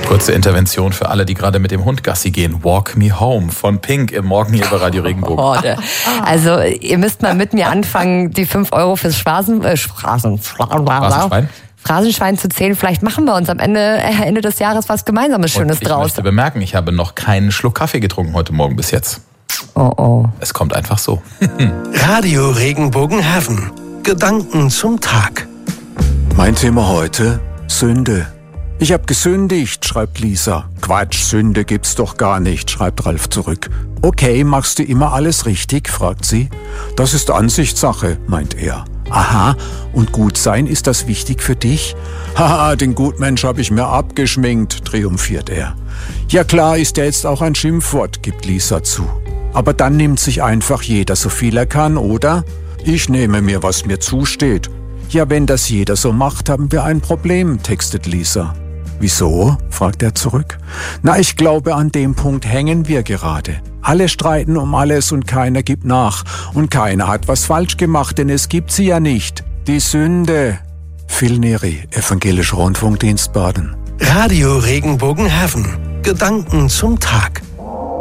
Kurze Intervention für alle, die gerade mit dem Hund Gassi gehen. Walk Me Home von Pink im Morgen hier bei Radio Regenbogen. Also ihr müsst mal mit mir anfangen, die 5 Euro fürs Phrasenschwein zu zählen. Vielleicht machen wir uns am Ende des Jahres was Gemeinsames Schönes draus. Ich möchte bemerken, ich habe noch keinen Schluck Kaffee getrunken heute Morgen bis jetzt. Oh. Es kommt einfach so. Radio Regenbogen Heaven. Gedanken zum Tag. Mein Thema heute: Sünde. Ich hab gesündigt, schreibt Lisa. Quatsch, Sünde gibt's doch gar nicht, schreibt Ralf zurück. Okay, machst du immer alles richtig, fragt sie. Das ist Ansichtssache, meint er. Aha, und gut sein, ist das wichtig für dich? Haha, den Gutmensch hab ich mir abgeschminkt, triumphiert er. Ja klar, ist ja jetzt auch ein Schimpfwort, gibt Lisa zu. Aber dann nimmt sich einfach jeder so viel er kann, oder? Ich nehme mir, was mir zusteht. Ja, wenn das jeder so macht, haben wir ein Problem, textet Lisa. Wieso? Fragt er zurück. Na, ich glaube, an dem Punkt hängen wir gerade. Alle streiten um alles und keiner gibt nach. Und keiner hat was falsch gemacht, denn es gibt sie ja nicht. Die Sünde. Phil Neri, Evangelischer Rundfunkdienst Baden. Radio Regenbogen Heaven. Gedanken zum Tag.